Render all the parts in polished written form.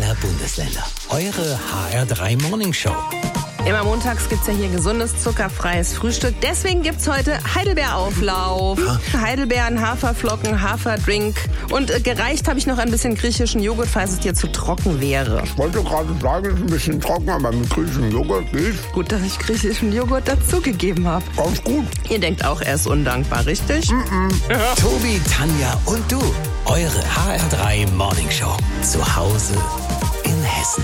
aller Bundesländer. Eure HR3 Morning Show. Immer montags gibt's ja hier gesundes, zuckerfreies Frühstück. Deswegen gibt's heute Heidelbeerauflauf. Heidelbeeren, Haferflocken, Haferdrink. Und gereicht habe ich noch ein bisschen griechischen Joghurt, falls es dir zu trocken wäre. Ich wollte gerade sagen, es ist ein bisschen trocken, aber mit griechischem Joghurt geht. Gut, dass ich griechischen Joghurt dazugegeben habe. Ganz gut. Ihr denkt auch, er ist undankbar, richtig? Tobi, Tanja und du. Eure HR3 Morning Show. Zu Hause in Hessen.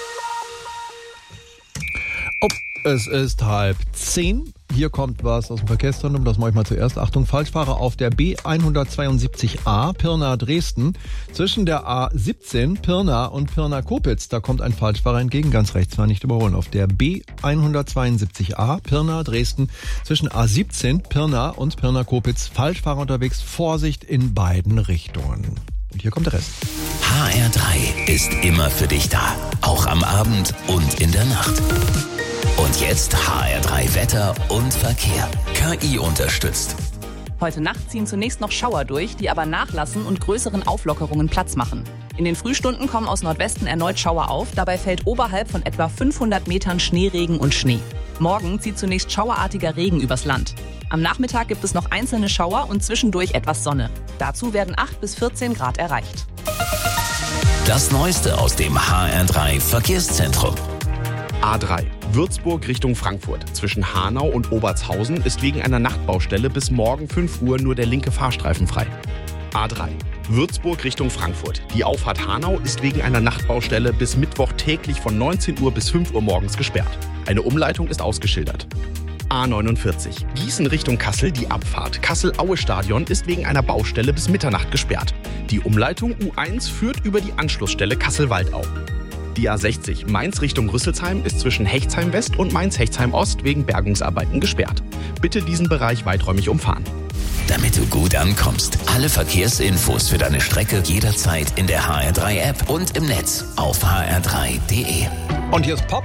Es ist 9:30. Hier kommt was aus dem Verkehrszentrum, das mache ich mal zuerst. Achtung, Falschfahrer auf der B172a Pirna-Dresden. Zwischen der A17 Pirna und Pirna-Kopitz, da kommt ein Falschfahrer entgegen, ganz rechts, war nicht überholen. Auf der B172a Pirna-Dresden zwischen A17 Pirna und Pirna-Kopitz. Falschfahrer unterwegs, Vorsicht in beiden Richtungen. Und hier kommt der Rest. HR3 ist immer für dich da. Auch am Abend und in der Nacht. Und jetzt HR3 Wetter und Verkehr. KI unterstützt. Heute Nacht ziehen zunächst noch Schauer durch, die aber nachlassen und größeren Auflockerungen Platz machen. In den Frühstunden kommen aus Nordwesten erneut Schauer auf. Dabei fällt oberhalb von etwa 500 Metern Schneeregen und Schnee. Morgen zieht zunächst schauerartiger Regen übers Land. Am Nachmittag gibt es noch einzelne Schauer und zwischendurch etwas Sonne. Dazu werden 8 bis 14 Grad erreicht. Das Neueste aus dem HR3 Verkehrszentrum. A3 Würzburg Richtung Frankfurt. Zwischen Hanau und Obertshausen ist wegen einer Nachtbaustelle bis morgen 5 Uhr nur der linke Fahrstreifen frei. A3 Würzburg Richtung Frankfurt. Die Auffahrt Hanau ist wegen einer Nachtbaustelle bis Mittwoch täglich von 19 Uhr bis 5 Uhr morgens gesperrt. Eine Umleitung ist ausgeschildert. A49 Gießen Richtung Kassel. Die Abfahrt Kassel-Aue-Stadion ist wegen einer Baustelle bis Mitternacht gesperrt. Die Umleitung U1 führt über die Anschlussstelle Kassel-Waldau. Die A60 Mainz Richtung Rüsselsheim ist zwischen Hechtsheim West und Mainz-Hechtsheim Ost wegen Bergungsarbeiten gesperrt. Bitte diesen Bereich weiträumig umfahren. Damit du gut ankommst. Alle Verkehrsinfos für deine Strecke jederzeit in der HR3-App und im Netz auf hr3.de. Und hier ist Pop,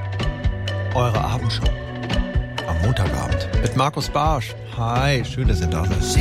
eure Abendshow. Am Montagabend mit Markus Barsch. Hi, schön, dass ihr da seid.